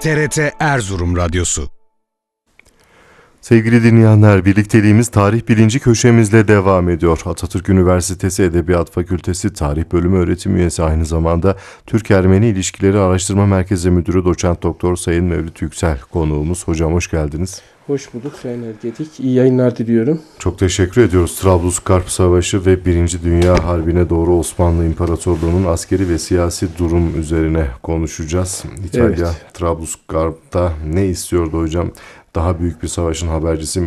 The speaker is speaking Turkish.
TRT Erzurum Radyosu. Sevgili dinleyenler, birlikteliğimiz tarih bilinci köşemizle devam ediyor. Atatürk Üniversitesi Edebiyat Fakültesi Tarih Bölümü öğretim üyesi, aynı zamanda Türk-Ermeni İlişkileri Araştırma Merkezi Müdürü Doçent Doktor Sayın Mevlüt Yüksel konuğumuz. Hocam hoş geldiniz. Hoş bulduk Sayın Ergedik. İyi yayınlar diliyorum. Çok teşekkür ediyoruz. Trablusgarp Savaşı ve 1. Dünya Harbi'ne doğru Osmanlı İmparatorluğu'nun askeri ve siyasi durum üzerine konuşacağız. İtalya, evet. Trablusgarp'ta ne istiyordu hocam? Daha büyük bir savaşın habercisi